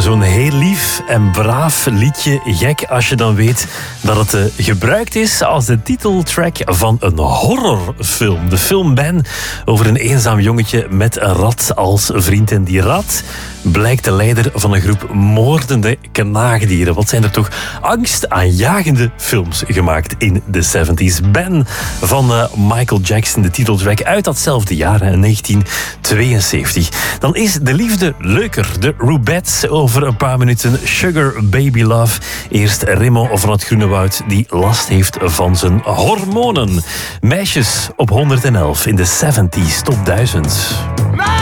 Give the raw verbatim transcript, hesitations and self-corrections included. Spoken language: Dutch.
zo'n heel lief en braaf liedje. Gek als je dan weet dat het uh, gebruikt is als de titeltrack van een horrorfilm. De film Ben over een eenzaam jongetje met een rat als vriend. En die rat blijkt de leider van een groep moordende knaagdieren. Wat zijn er toch angstaanjagende films gemaakt in de zeventig. Ben van uh, Michael Jackson, de titeltrack uit datzelfde jaar, hè, negentien tweeënzeventig. Dan is de liefde leuker. De Rubettes over een paar minuten. Sugar Baby Love. Eerst Remo van het Groene Woud die last heeft van zijn hormonen. Meisjes op honderd elf in de zeventig top duizend.